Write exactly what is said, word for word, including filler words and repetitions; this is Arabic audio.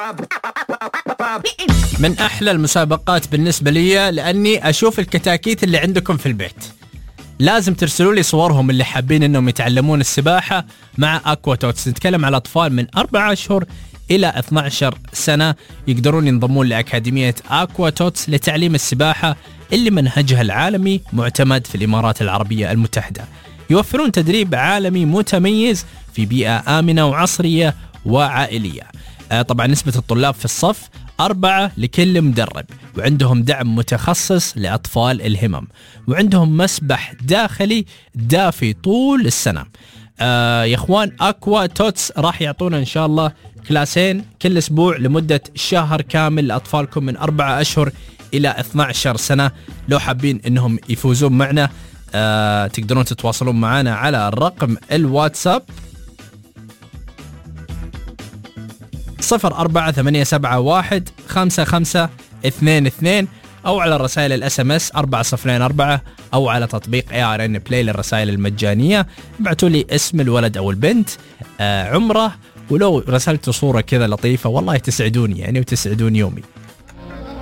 من أحلى المسابقات بالنسبة لي لأني أشوف الكتاكيت اللي عندكم في البيت. لازم ترسلوا لي صورهم اللي حابين أنهم يتعلمون السباحة مع أكوا توتس. نتكلم على أطفال من أربعة أشهر إلى اثنتي عشرة سنة يقدرون ينضمون لأكاديمية أكوا توتس لتعليم السباحة اللي منهجها العالمي معتمد في الإمارات العربية المتحدة. يوفرون تدريب عالمي متميز في بيئة آمنة وعصرية وعائلية. طبعا نسبة الطلاب في الصف أربعة لكل مدرب، وعندهم دعم متخصص لأطفال الهمم، وعندهم مسبح داخلي دافي طول السنة. آه يا إخوان، أكوا توتس راح يعطونا إن شاء الله كلاسين كل أسبوع لمدة شهر كامل لأطفالكم من أربعة أشهر إلى اثنتي عشرة سنة. لو حابين إنهم يفوزون معنا آه تقدرون تتواصلون معنا على الرقم الواتساب صفر أربعة ثمانية سبعة واحد خمسة خمسة اثنين اثنين، أو على الرسائل الاس ام اس أربعة صفرين أربعة، أو على تطبيق اي ار ان بلاي للرسائل المجانية. ابعتوا لي اسم الولد أو البنت، آه عمره، ولو رسلتوا صورة كذا لطيفة والله تسعدوني يعني وتسعدون يومي.